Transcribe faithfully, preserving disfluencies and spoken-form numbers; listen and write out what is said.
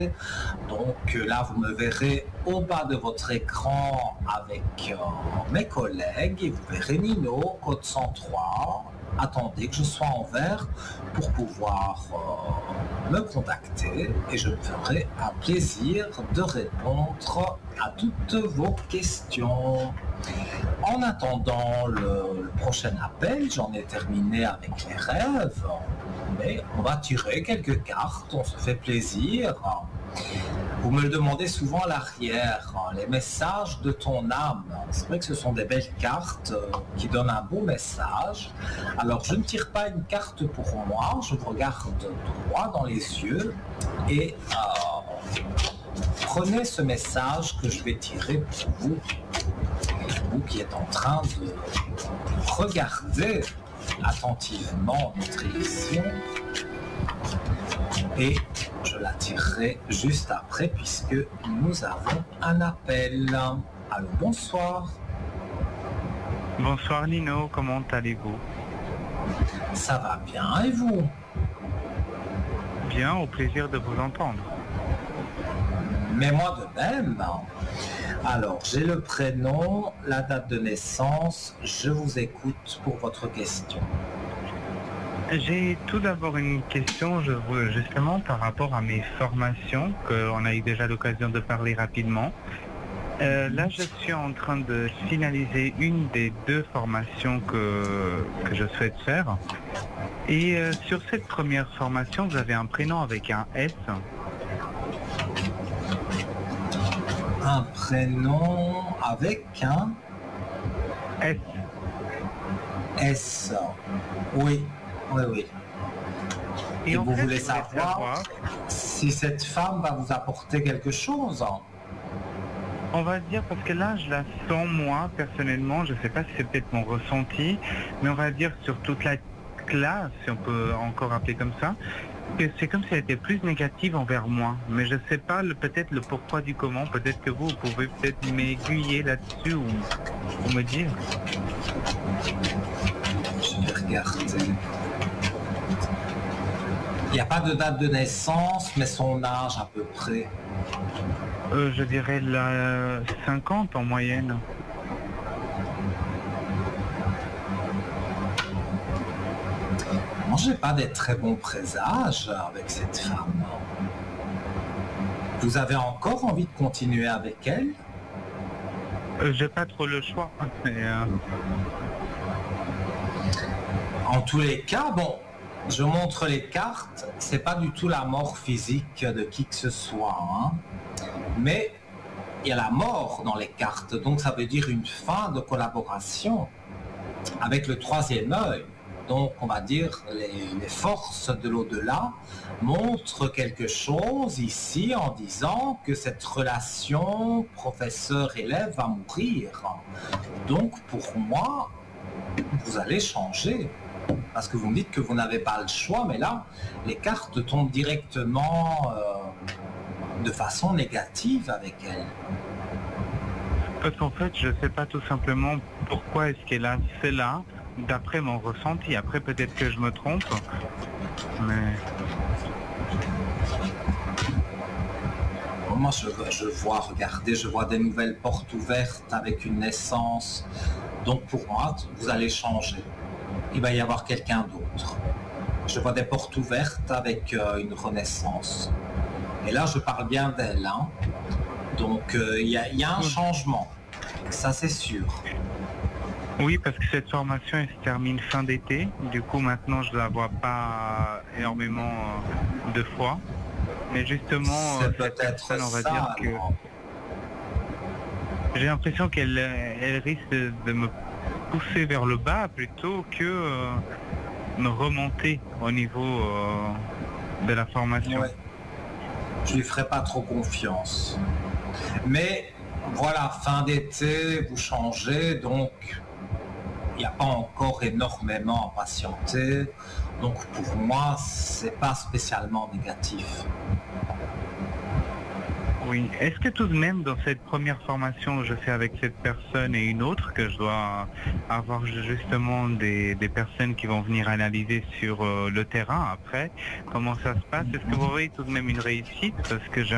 Donc là, vous me verrez au bas de votre écran avec euh, mes collègues et vous verrez Nino, code cent trois. Attendez que je sois en vert pour pouvoir euh, me contacter et je me ferai un plaisir de répondre à toutes vos questions. En attendant le, le prochain appel, j'en ai terminé avec les rêves, mais on va tirer quelques cartes, on se fait plaisir. Vous me le demandez souvent à l'arrière, les messages de ton âme. C'est vrai que ce sont des belles cartes qui donnent un beau message. Alors je ne tire pas une carte pour moi, je vous regarde droit dans les yeux et euh, prenez ce message que je vais tirer pour vous. Vous qui êtes en train de regarder attentivement notre émission. Et je la tirerai juste après puisque nous avons un appel. Allô, bonsoir. Bonsoir Nino, comment allez-vous? Ça va bien et vous? Bien, au plaisir de vous entendre. Mais moi de même. Alors, j'ai le prénom, la date de naissance, je vous écoute pour votre question. J'ai tout d'abord une question, je veux, justement par rapport à mes formations, qu'on a eu déjà l'occasion de parler rapidement. Euh, là, je suis en train de finaliser une des deux formations que, que je souhaite faire. Et euh, sur cette première formation, vous avez un prénom avec un S. Un prénom avec un S. S. Oui, oui, oui. Et, Et vous fait, voulez savoir, savoir si cette femme va vous apporter quelque chose? On va dire, parce que là, je la sens moi, personnellement, je ne sais pas si c'est peut-être mon ressenti, mais on va dire sur toute la classe, si on peut encore appeler comme ça, que c'est comme si elle était plus négative envers moi. Mais je ne sais pas le, peut-être le pourquoi du comment, peut-être que vous, vous pouvez peut-être m'aiguiller là-dessus ou, ou me dire. Je vais regarder. Il n'y a pas de date de naissance, mais son âge à peu près. Euh, je dirais la cinquante en moyenne. Moi, j'ai pas des très bons présages avec cette femme. Vous avez encore envie de continuer avec elle? euh, J'ai pas trop le choix. Mais euh... En tous les cas, bon, je montre les cartes. C'est pas du tout la mort physique de qui que ce soit, hein. Mais il y a la mort dans les cartes, donc ça veut dire une fin de collaboration avec le troisième œil. Donc on va dire les, les forces de l'au-delà montrent quelque chose ici en disant que cette relation professeur-élève va mourir. Donc pour moi, vous allez changer. Parce que vous me dites que vous n'avez pas le choix, mais là, les cartes tombent directement euh, de façon négative avec elle. Parce qu'en fait, je ne sais pas tout simplement pourquoi est-ce qu'elle a cela, d'après mon ressenti. Après, peut-être que je me trompe, mais... Moi, je, je vois, regardez, je vois des nouvelles portes ouvertes avec une naissance. Donc pour moi, vous allez changer. Il va y avoir quelqu'un d'autre. Je vois des portes ouvertes avec euh, une renaissance. Et là, je parle bien d'elle. Hein. Donc, il euh, y, y a un changement. Ça, c'est sûr. Oui, parce que cette formation, elle se termine fin d'été. Du coup, maintenant, je ne la vois pas énormément euh, de fois. Mais justement, c'est euh, cette personne, on va ça, dire que... alors. J'ai l'impression qu'elle elle risque de, de me pousser vers le bas plutôt que euh, me remonter au niveau euh, de la formation. Ouais. Je lui ferai pas trop confiance. Mais voilà, fin d'été, vous changez, donc il n'y a pas encore énormément à patienter. Donc pour moi, c'est pas spécialement négatif. Oui. Est-ce que tout de même, dans cette première formation que je fais avec cette personne et une autre, que je dois avoir justement des, des personnes qui vont venir analyser sur euh, le terrain après, comment ça se passe, est-ce que vous voyez tout de même une réussite? Parce que j'ai